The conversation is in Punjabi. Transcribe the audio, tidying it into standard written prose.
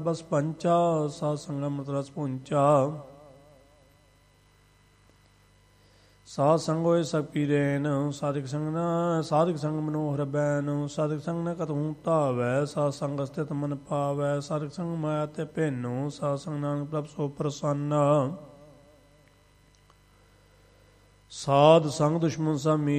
ਬਸ ਪੰਚਾ ਸਾਧ ਸੰਗਤ ਅੰਮ੍ਰਿਤ ਰਸ ਪਹੁੰਚਾ। ਸਾਧ ਸੰਗ ਹੋਏ ਸਭ ਕੀ ਰੈਨ, ਸਾਧਕ ਸੰਗ ਮਨੋਹਰ ਬੈਨ। ਸਾਧਕ ਸੰਗ ਨ ਕਤਹੂ ਧਾਵੈ, ਸਾਧ ਸੰਗ ਸਥਿਤ ਮਨ ਪਾਵੈ। ਸਾਧਕ ਸੰਗ ਮਾਇਆ ਤੇ ਭੈਨੋ, ਸਾਧ ਸੰਗ ਨਾਨਕ ਪ੍ਰਭ ਸੋ ਪ੍ਰਸੰਨ। ਸਾਧ ਸੰਗ ਦੁਸ਼ਮਨ ਸਭ